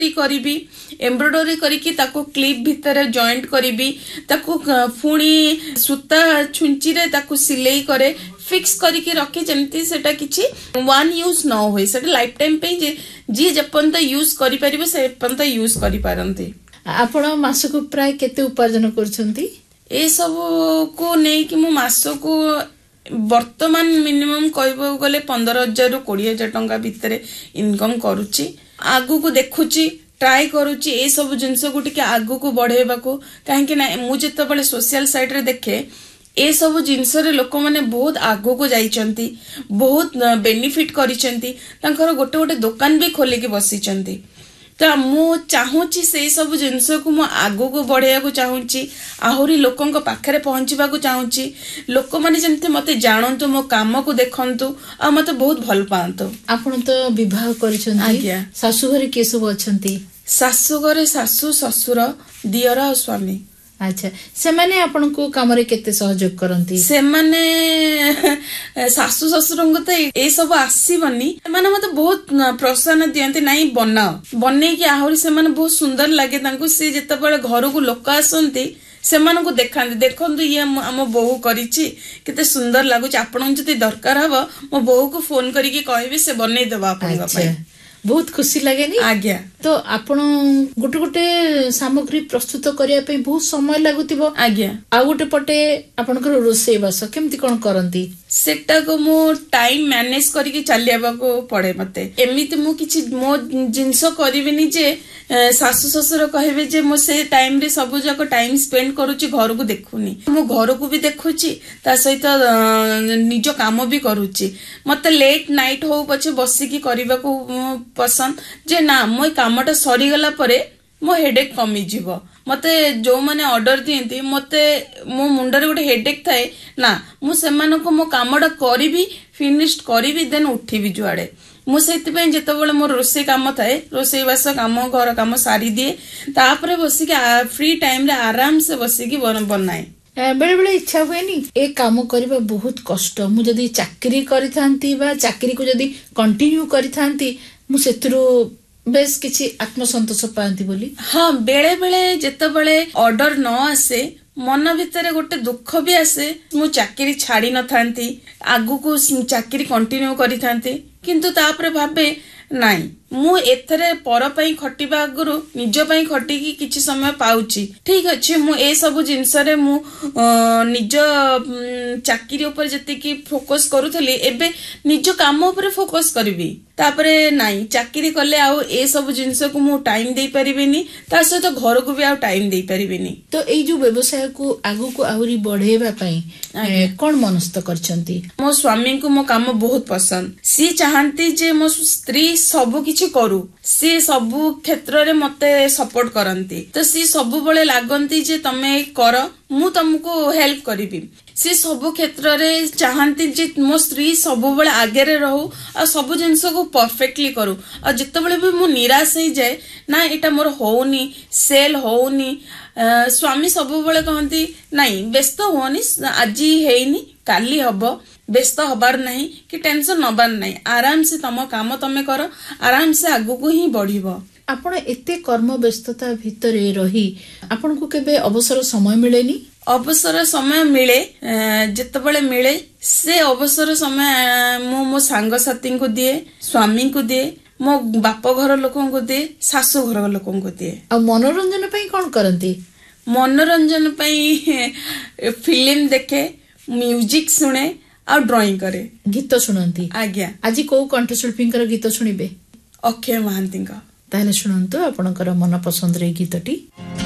करी एम्ब्रॉयडरी करके ताको क्लिप भितर जॉइंट करी ताको पुणी सूता छुंची रे ताको सिलाई करे फिक्स करके रखे जमती सेटा किछि वन यूज न होय सेटा लाइफ टाइम पे जी जपन यूज करि परिबो से पन यूज करि पारंती। आपण मासको प्राय केते उपार्जन करछंती ए सब को नै कि मु मासको वर्तमान मिनिमम कहबो गले 15,000 रु 20,000 टंका भितर इनकम करूची। आगु को देखुची ट्राई करूची ए सब जिंस को टिके आगु को बढ़ेबा को काहे कि ना मु जत्ते बळे सोशल साइट रे देखे ए सब जिनस रे लोक माने बहुत आगु को जाइचंती बहुत बेनिफिट करिचंती तांकर गोटे गोटे दुकान भी खोली के बसिचंती। तो मु चाहूची से सब जिनस को मु आगु को बढ़ेया को चाहूची आहुरी लोकन को पाखरे पहुंचबा को चाहूची लोक माने जंते मते जानंतु मो काम को देखंतु आ मते बहुत भल पांतु। आपण तो विवाह करिसंती आज्ञा सासु घरे के सब अछंती सासु घरे सासु ससुर दियर और स्वामी। अच्छा से माने आपन को काम रे केते सहयोग करंती से माने सासु ससुरंग तो ए सब आसीबनी माने मते बहुत प्रोत्साहन दियंती नाही बनाओ बने कि आहुरी से माने बहुत सुंदर लागे तांको से जत्ते बळे घर को लोक आसंती से माने को देखांती देखंतु ये हम बहु करिछि केते सुंदर लागुच आपन जति दरकार हबो मो बहु को फोन करी के कहबे से बनै देबा आपन पई बहुत खुशी लगे नी। आज्ञा तो आपण गोटे गोटे सामग्री प्रस्तुत करिया पे बहुत समय लागुतिबो। आज्ञा आ गोटे पटे आपनकर रोसई बास केमती कोन करंती सेटा को मो टाइम मैनेज करके चलियाबा को पड़े मते एमिति मो किछि मो जिंस करबिनी जे सासु ससुर कहबे जे मो से टाइम रे सब जक टाइम स्पेंड करूची घर को देखुनी मो घर को भी देखुची ता सहित निज काम भी करूची मते लेट नाइट हो पछे बसी की करबा को पसंद जे ना मो कामटा सरी गला परे मो हेडेक कमी जीवो मते जो माने ऑर्डर दियंती मते मो मुंडरे गोटे हेडेक थाए ना मु सेमान को मो कामटा करिबी फिनिश्ड करिबी देन उठिबी जुआडे मु सेति पे जेतबेले मोर रोसे काम थाए रोसे बास काम घर काम सारी दिए तापरे बसी के फ्री टाइम रे आराम से बसी की बनाए। बेले बेले इच्छा हुए नी ए काम करबा बहुत कष्ट मु जदी चाकरी करिथांती बा चाकरी को जदी कंटिन्यू करिथांती मु सेतरो बेस किछि आत्मसंतोष पांती बोली। हाँ बेले बेले जेतबेले ऑर्डर न आसे मन भितर गोटे दुख भी आसे मु चाकरी छाड़ी न थांती आगु को चाकरी कंटिन्यू करि थांती किंतु तापरे भाबे नाई मु एथरे पर पई खटिबा आगुरु निज पई खटिकी किछि समय पाउची ठीक अछि मु ए सब जिंस रे मु निज चाकरी ऊपर जति की फोकस करूथली एबे निज काम ऊपर फोकस करबी तापरे नाई चाकरी करले आउ ए सब जिंस को मु टाइम देई परिबिनी ता सहित घर को भी आउ टाइम देई परिबिनी। तो एई जो व्यवसाय को आगु को आउरी बढ़ेबा पई कोन मनस्थ करछंती मो स्वामी को मो काम बहुत पसंद सी चाहंती जे मो स्त्री सब किछि करू सी सबु क्षेत्र रे मते सपोर्ट करंती तो सी सबु बळे लागंती जे तमे कर मु तुमको हेल्प करिबी सी सबु क्षेत्र रे चाहंती जे मो स्त्री सबु बळे आगे रे रहू आ सबु जिंस को परफेक्टली करू आ जत्ते बळे भी मु निराश हो जाए ना एटा मोर होउनी सेल होउनी स्वामी सबु बळे कहंती नाही व्यस्त होनी आज हेइनी काली हबो व्यस्त हबार नहीं कि टेंशन नबार नहीं आराम से तम काम तमे कर आराम से आगु को ही बढ़िबो। आपण एते कर्म व्यस्तता भितरे रही आपण को केबे अवसर समय मिलेनी अवसर समय मिले जेतबेले मिले से अवसर समय मो सांग साथी को दिए स्वामी को दिए मो बाप घर लोकों को दिए सासु घर लोकों को दिए। आ मनोरंजन पई कोन करंती मनोरंजन पई फिल्म देखे म्यूजिक सुने आ ड्राइंग करे गीत सुनंती। आज्ञा आज को कंठशिल्पींकर गीत सुनिबे अक्षय महांती का ताले सुनंतु आपनकर मन पसंद रे गीतटी।